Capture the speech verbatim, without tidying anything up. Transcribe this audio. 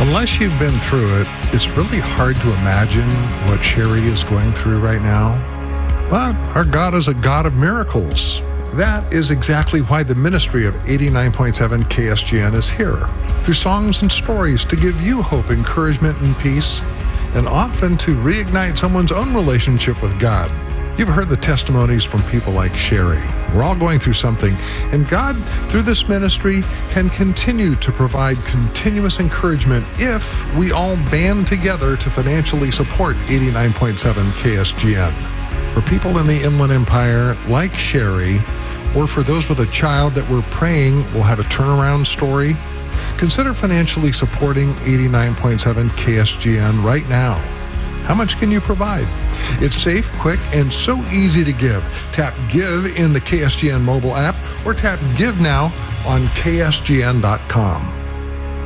Unless you've been through it, it's really hard to imagine what Sherry is going through right now. But our God is a God of miracles. That is exactly why the ministry of eighty-nine point seven K S G N is here, through songs and stories to give you hope, encouragement, and peace, and often to reignite someone's own relationship with God. You've heard the testimonies from people like Sherry. We're all going through something, and God, through this ministry, can continue to provide continuous encouragement if we all band together to financially support eighty-nine point seven K S G N. For people in the Inland Empire, like Sherry, or for those with a child that we're praying will have a turnaround story, consider financially supporting eighty-nine point seven K S G N right now. How much can you provide? It's safe, quick, and so easy to give. Tap Give in the K S G N mobile app or tap Give Now on K S G N dot com.